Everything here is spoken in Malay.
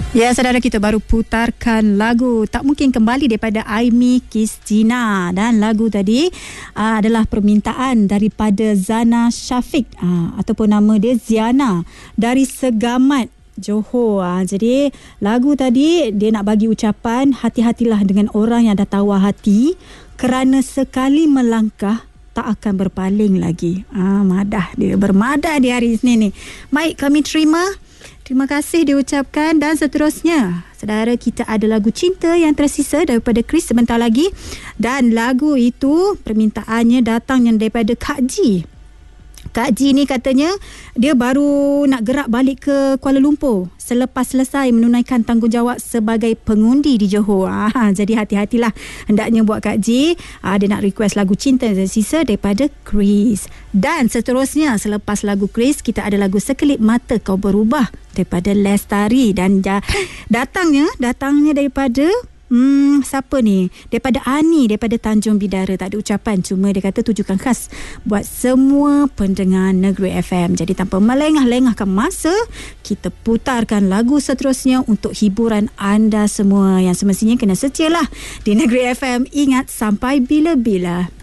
Ya, saudara, kita baru putarkan lagu Tak Mungkin Kembali daripada Aimee Christina, dan lagu tadi adalah permintaan daripada Zana Syafiq ataupun nama dia Ziana dari Segamat, Johor. Jadi lagu tadi dia nak bagi ucapan hati-hatilah dengan orang yang dah tawar hati, kerana sekali melangkah tak akan berpaling lagi. Madah dia, bermadah di hari Isnin ni. Baik, kami terima kasih diucapkan. Dan seterusnya, saudara, kita ada lagu Cinta yang tersisa daripada Chris sebentar lagi. Dan lagu itu permintaannya datang daripada Kak Ji. Kak Ji ni katanya dia baru nak gerak balik ke Kuala Lumpur selepas selesai menunaikan tanggungjawab sebagai pengundi di Johor. Jadi hati-hatilah hendaknya buat Kak Ji. Dia nak request lagu Cinta yang tersisa daripada Chris. Dan seterusnya, selepas lagu Chris, kita ada lagu Sekelip Mata Kau Berubah daripada Lestari. Dan datangnya daripada siapa ni? Daripada Ani, daripada Tanjung Bidara. Tak ada ucapan, cuma dia kata tujukan khas buat semua pendengar Negeri FM. Jadi tanpa melengah-lengahkan masa, kita putarkan lagu seterusnya untuk hiburan anda semua yang semestinya kena setia lah di Negeri FM. Ingat, sampai bila-bila.